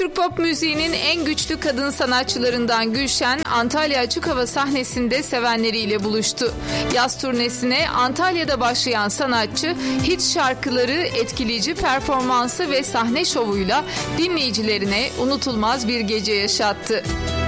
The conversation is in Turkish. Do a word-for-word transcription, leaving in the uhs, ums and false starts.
Türk pop müziğinin en güçlü kadın sanatçılarından Gülşen, Antalya Açık Hava sahnesinde sevenleriyle buluştu. Yaz turnesine Antalya'da başlayan sanatçı, hit şarkıları, etkileyici performansı ve sahne şovuyla dinleyicilerine unutulmaz bir gece yaşattı.